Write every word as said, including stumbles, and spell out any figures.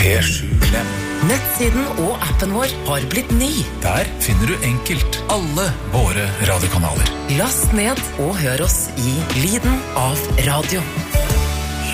P sju Lem. Nettsiden og appen vår har blitt ny. Der finner du enkelt alle våre radiokanaler. Last ned og hør oss i lyden av radio.